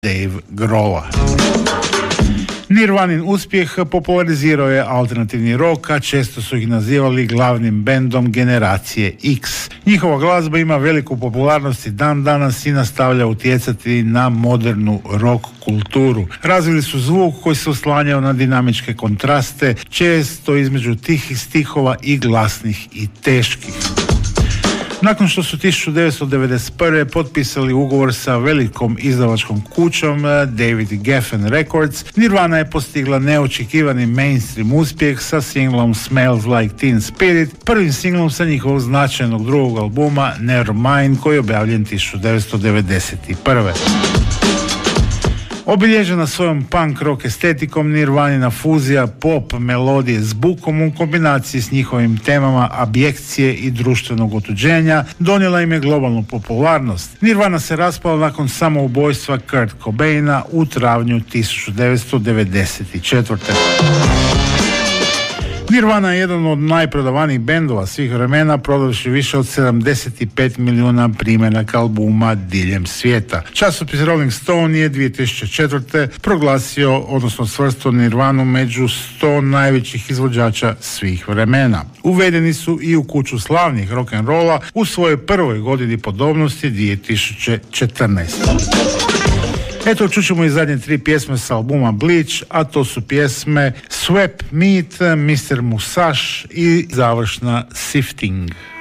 Dave Grohla. Nirvanin uspjeh popularizirao je alternativni rock, a često su ih nazivali glavnim bendom generacije X. Njihova glazba ima veliku popularnost i dan danas i nastavlja utjecati na modernu rock kulturu. Razvili su zvuk koji se oslanjao na dinamičke kontraste, često između tihih stihova i glasnih i teških. Nakon što su 1991. potpisali ugovor sa velikom izdavačkom kućom David Geffen Records, Nirvana je postigla neočekivani mainstream uspjeh sa singlom Smells Like Teen Spirit, prvim singlom sa njihovog značajnog drugog albuma Nevermind, koji je objavljen 1991. Obilježena svojom punk rock estetikom, Nirvanina fuzija pop melodije s bukom u kombinaciji s njihovim temama abjekcije i društvenog otuđenja donijela im je globalnu popularnost. Nirvana se raspala nakon samoubojstva Kurt Cobaina u travnju 1994. Nirvana je jedan od najprodavanijih bendova svih vremena, prodavši više od 75 milijuna primjeraka albuma diljem svijeta. Časopis Rolling Stone je 2004. proglasio, odnosno svrstao Nirvanu među 100 najvećih izvođača svih vremena. Uvedeni su i u kuću slavnih rock'n'rolla u svojoj prvoj godini podobnosti 2014. Eto, čućemo i zadnje 3 pjesme s albuma Bleach, a to su pjesme Swap Meet, Mr. Musash i završna Sifting.